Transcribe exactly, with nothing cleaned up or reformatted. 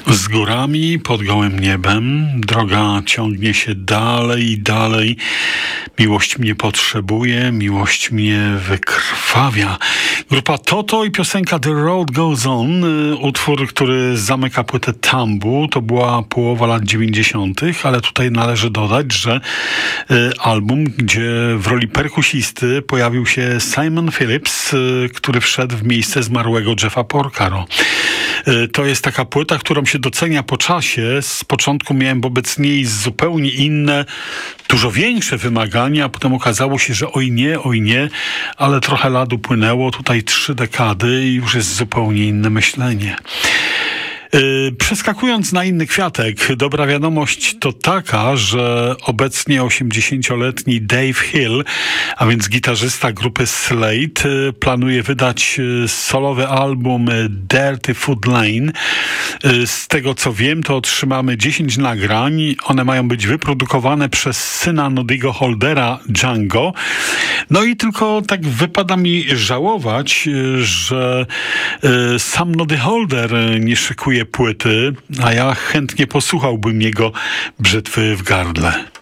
Z górami, pod gołym niebem, droga ciągnie się dalej i dalej. Miłość mnie potrzebuje, miłość mnie wykrwawia. Grupa Toto i piosenka The Road Goes On, utwór, który zamyka płytę Tambu. To była połowa lat dziewięćdziesiątych, ale tutaj należy dodać, że album, gdzie w roli perkusisty pojawił się Simon Phillips, który wszedł w miejsce zmarłego Jeffa Porcaro. To jest taka płyta, którą się docenia po czasie. Z początku miałem wobec niej zupełnie inne, dużo większe wymagania, a potem okazało się, że oj nie, oj nie, ale trochę lat upłynęło, tutaj trzy dekady i już jest zupełnie inne myślenie. Yy, przeskakując na inny kwiatek, dobra wiadomość to taka, że obecnie osiemdziesięcioletni Dave Hill, a więc gitarzysta grupy Slade, yy, planuje wydać yy, solowy album yy, Dirty Foot Lane. Yy, z tego co wiem, to otrzymamy dziesięć nagrań. One mają być wyprodukowane przez syna Noddy'ego Holdera, Django. No i tylko tak wypada mi żałować, yy, że yy, sam Noddy Holder yy, nie szykuje płyty, a ja chętnie posłuchałbym jego brzytwy w gardle.